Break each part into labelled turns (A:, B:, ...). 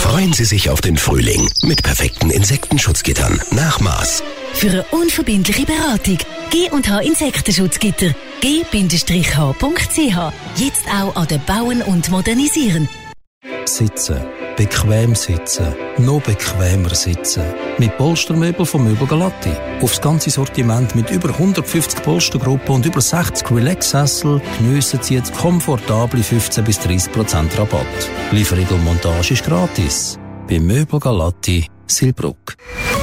A: Freuen Sie sich auf den Frühling mit perfekten Insektenschutzgittern nach Maß.
B: Für eine unverbindliche Beratung G&H Insektenschutzgitter. g-h.ch. Jetzt auch an den Bauen und Modernisieren.
C: Sitzen. Bequem sitzen. Noch bequemer sitzen. Mit Polstermöbel von Möbel Galatti. Aufs ganze Sortiment mit über 150 Polstergruppen und über 60 Relax-Sessel geniessen Sie jetzt komfortable 15-30% Rabatt. Lieferung und Montage ist gratis. Bei Möbel Galatti, Silbruck.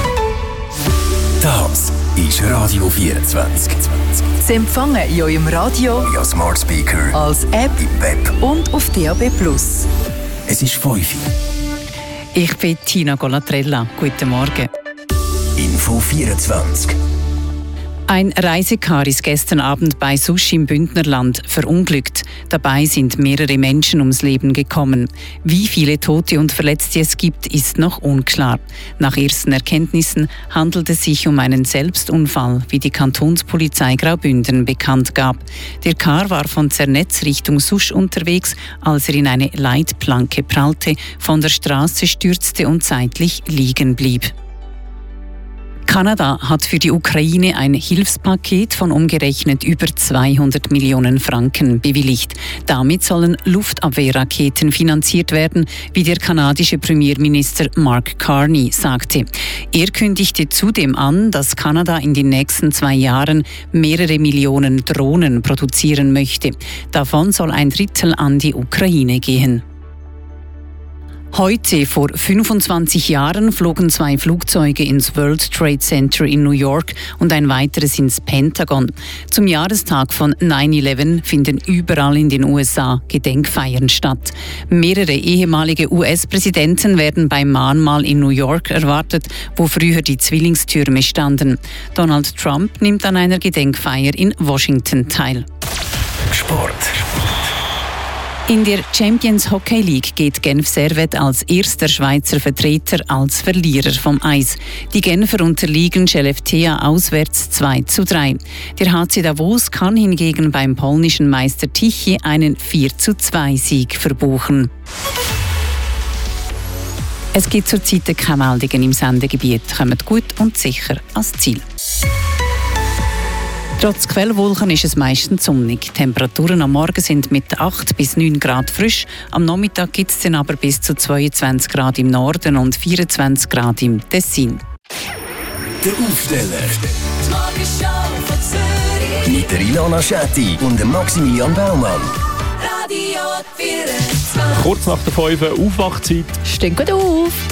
D: Das ist Radio 24.
E: Sie empfangen in eurem Radio,
D: via Smart Speaker,
E: als App,
D: im Web
E: und auf DAB+.
D: Es ist 5 Uhr.
F: Ich bin Tina Golatrella. Guten Morgen.
D: Info 24.
F: Ein Reisekar ist gestern Abend bei Susch im Bündnerland verunglückt. Dabei sind mehrere Menschen ums Leben gekommen. Wie viele Tote und Verletzte es gibt, ist noch unklar. Nach ersten Erkenntnissen handelt es sich um einen Selbstunfall, wie die Kantonspolizei Graubünden bekannt gab. Der Car war von Zernetz Richtung Susch unterwegs, als er in eine Leitplanke prallte, von der Straße stürzte und zeitlich liegen blieb. Kanada hat für die Ukraine ein Hilfspaket von umgerechnet über 200 Millionen Franken bewilligt. Damit sollen Luftabwehrraketen finanziert werden, wie der kanadische Premierminister Mark Carney sagte. Er kündigte zudem an, dass Kanada in den nächsten 2 Jahren mehrere Millionen Drohnen produzieren möchte. Davon soll ein Drittel an die Ukraine gehen. Heute, vor 25 Jahren, flogen 2 Flugzeuge ins World Trade Center in New York und ein weiteres ins Pentagon. Zum Jahrestag von 9/11 finden überall in den USA Gedenkfeiern statt. Mehrere ehemalige US-Präsidenten werden beim Mahnmal in New York erwartet, wo früher die Zwillingstürme standen. Donald Trump nimmt an einer Gedenkfeier in Washington teil.
D: Sport.
F: In der Champions Hockey League geht Genf Servette als erster Schweizer Vertreter als Verlierer vom Eis. Die Genfer unterliegen Skellefteå auswärts 2:3. Der HC Davos kann hingegen beim polnischen Meister Tichy einen 4:2-Sieg verbuchen. Es gibt zurzeit keine Meldungen im Sendegebiet. Kommt gut und sicher ans Ziel. Trotz Quellwolken ist es meistens sonnig. Die Temperaturen am Morgen sind mit 8 bis 9 Grad frisch. Am Nachmittag gibt es dann aber bis zu 22 Grad im Norden und 24 Grad im Tessin.
D: Der Aufsteller. Mit der Ilona Schetti und dem Maximilian Baumann.
G: Kurz nach der 5 Uhr Aufwachzeit.
E: Steht gut auf!